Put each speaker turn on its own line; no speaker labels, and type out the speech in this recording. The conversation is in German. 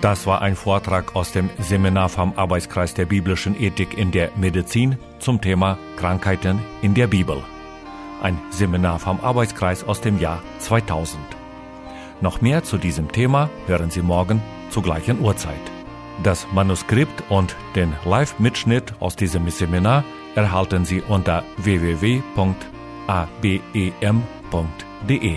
Das war ein Vortrag aus dem Seminar vom Arbeitskreis der biblischen Ethik in der Medizin zum Thema Krankheiten in der Bibel. Ein Seminar vom Arbeitskreis aus dem Jahr 2000. Noch mehr zu diesem Thema hören Sie morgen zur gleichen Uhrzeit. Das Manuskript und den Live-Mitschnitt aus diesem Seminar erhalten Sie unter www.abem.de.